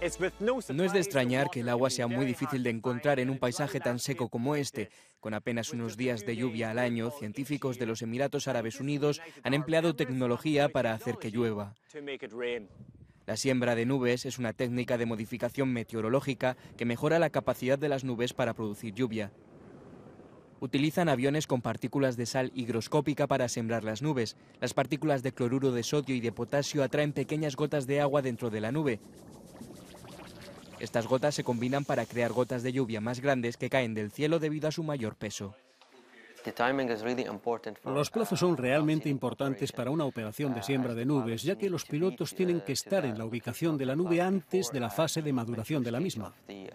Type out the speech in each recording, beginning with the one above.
No es de extrañar que el agua sea muy difícil de encontrar en un paisaje tan seco como este. Con apenas unos días de lluvia al año, científicos de los Emiratos Árabes Unidos han empleado tecnología para hacer que llueva. La siembra de nubes es una técnica de modificación meteorológica que mejora la capacidad de las nubes para producir lluvia. Utilizan aviones con partículas de sal higroscópica para sembrar las nubes. Las partículas de cloruro de sodio y de potasio atraen pequeñas gotas de agua dentro de la nube. Estas gotas se combinan para crear gotas de lluvia más grandes que caen del cielo debido a su mayor peso. Los plazos son realmente importantes para una operación de siembra de nubes, ya que los pilotos tienen que estar en la ubicación de la nube antes de la fase de maduración de la misma.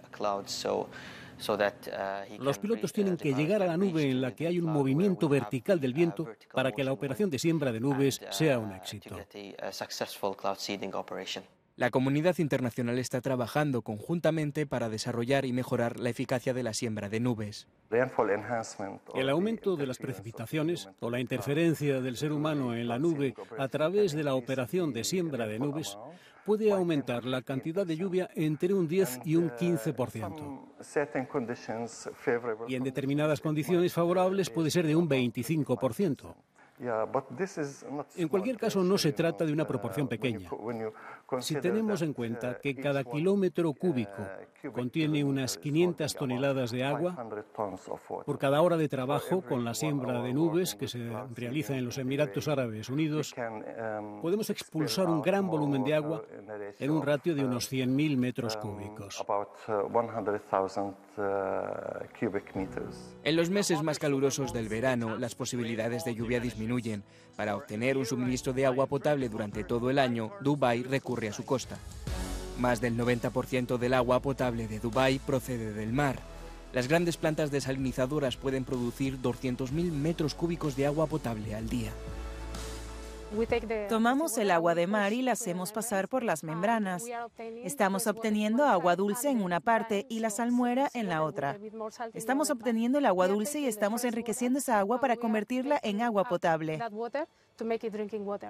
Los pilotos tienen que llegar a la nube en la que hay un movimiento vertical del viento para que la operación de siembra de nubes sea un éxito. La comunidad internacional está trabajando conjuntamente para desarrollar y mejorar la eficacia de la siembra de nubes. El aumento de las precipitaciones o la interferencia del ser humano en la nube a través de la operación de siembra de nubes puede aumentar la cantidad de lluvia entre un 10 y un 15%. Y en determinadas condiciones favorables puede ser de un 25%. En cualquier caso, no se trata de una proporción pequeña. Si tenemos en cuenta que cada kilómetro cúbico contiene unas 500 toneladas de agua, por cada hora de trabajo con la siembra de nubes que se realiza en los Emiratos Árabes Unidos, podemos expulsar un gran volumen de agua en un ratio de unos 100.000 metros cúbicos. En los meses más calurosos del verano, las posibilidades de lluvia disminuyen. Para obtener un suministro de agua potable durante todo el año, Dubái recurre a su costa. Más del 90% del agua potable de Dubái procede del mar. Las grandes plantas desalinizadoras pueden producir 200.000 metros cúbicos de agua potable al día. Tomamos el agua de mar y la hacemos pasar por las membranas. Estamos obteniendo agua dulce en una parte y la salmuera en la otra. Estamos obteniendo el agua dulce y estamos enriqueciendo esa agua para convertirla en agua potable.